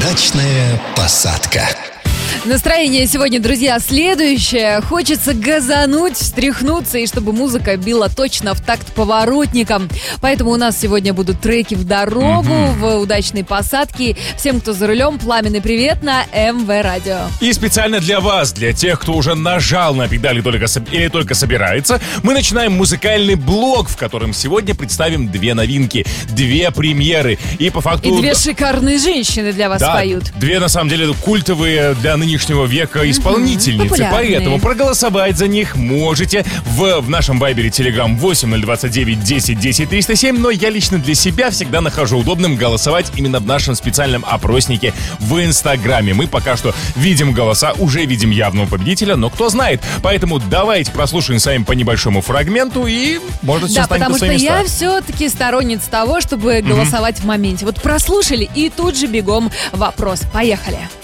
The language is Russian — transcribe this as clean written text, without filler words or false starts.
Удачная посадка. Настроение сегодня, друзья, следующее. Хочется газануть, встряхнуться, и чтобы музыка била точно в такт поворотникам. Поэтому у нас сегодня будут треки в дорогу, в удачной посадке. Всем, кто за рулем, пламенный привет на МВ Радио. И специально для вас, для тех, кто уже нажал на педали или только собирается, мы начинаем музыкальный блок, в котором сегодня представим две новинки, две премьеры. И по факту... И две шикарные женщины для вас поют. Две, на самом деле, культовые для нынешнего века исполнительницы. Популярные. Поэтому проголосовать за них можете в нашем вайбере Telegram 8029 10 10 307. Но я лично для себя всегда нахожу удобным голосовать именно в нашем специальном опроснике в Инстаграме. Мы пока что видим голоса, уже видим явного победителя, но кто знает. Поэтому давайте прослушаем с вами по небольшому фрагменту, и может все станет на свои места. Да, потому что я все-таки сторонница того, чтобы голосовать в моменте. Вот прослушали, и тут же бегом вопрос. Поехали.